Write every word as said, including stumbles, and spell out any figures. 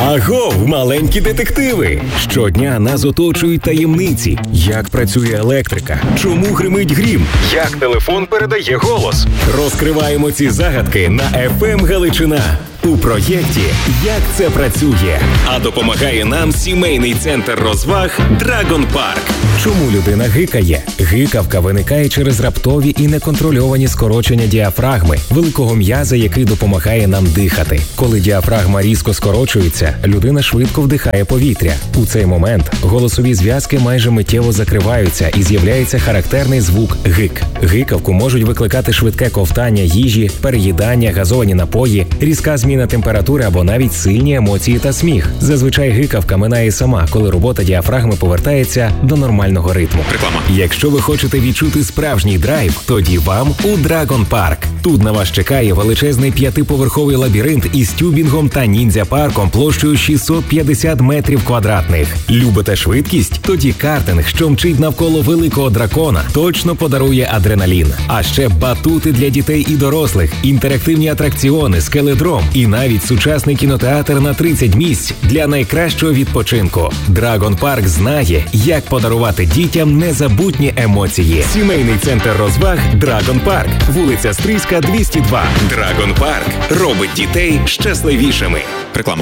Агов, маленькі детективи! Щодня нас оточують таємниці. Як працює електрика? Чому гримить грім? Як телефон передає голос? Розкриваємо ці загадки на еф ем Галичина у проєкті «Як це працює?». А допомагає нам сімейний центр розваг Dragon Park. Чому людина гикає? Гикавка виникає через раптові і неконтрольовані скорочення діафрагми, великого м'яза, який допомагає нам дихати. Коли діафрагма різко скорочується, людина швидко вдихає повітря. У цей момент голосові зв'язки майже миттєво закриваються і з'являється характерний звук «гик». Гикавку можуть викликати швидке ковтання їжі, переїдання, газовані напої, різка зміна температури або навіть сильні емоції та сміх. Зазвичай гикавка минає сама, коли робота діафрагми повертається до нормального ритму. Реклама. Якщо ви хочете відчути справжній драйв, тоді вам у Dragon Park. Тут на вас чекає величезний п'ятиповерховий лабіринт із тюбінгом та ніндзя-парком площею шістсот п'ятдесят метрів квадратних. Любите швидкість? Тоді картинг, що мчить навколо великого дракона, точно подарує адреналін. А ще батути для дітей і дорослих, інтерактивні атракціони, скеледром і навіть сучасний кінотеатр на тридцять місць для найкращого відпочинку. Dragon Park знає, як подарувати дітям незабутні емоції. Сімейний центр розваг Dragon Park. Вулиця Стрийська, двісті два. Dragon Park робить дітей щасливішими. Реклама.